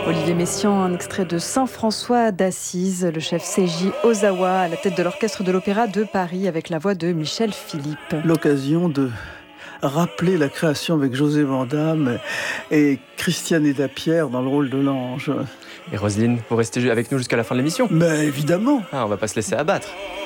Olivier Messiaen, un extrait de Saint-François d'Assise, le chef Seiji Ozawa à la tête de l'orchestre de l'Opéra de Paris avec la voix de Michel Philippe. L'occasion de rappeler la création avec José Van Damme et Christiane Eda-Pierre dans le rôle de l'ange. Et Roselyne, vous restez avec nous jusqu'à la fin de l'émission? Mais évidemment. On va pas se laisser abattre.